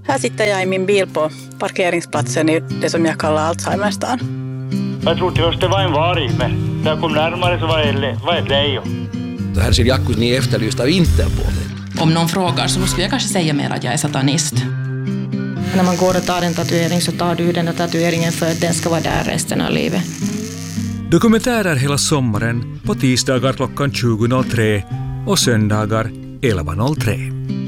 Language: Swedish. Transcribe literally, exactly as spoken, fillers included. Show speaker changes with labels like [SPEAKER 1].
[SPEAKER 1] Här sitter jag i min bil på parkeringsplatsen i det som jag kallar Alzheimerstan.
[SPEAKER 2] Jag trodde först det var en varg, men när jag kom närmare så var det, var ett lejon.
[SPEAKER 3] Det här ser Jakkus ni efterlyst av Interpol.
[SPEAKER 4] Om någon frågar så skulle jag kanske säga mer att jag är satanist.
[SPEAKER 5] När man går och tar en tatuering så tar du den där tatueringen för att den ska vara där resten av livet.
[SPEAKER 6] Dokumentärer hela sommaren på tisdagar klockan tjugo noll tre och söndagar elva noll tre.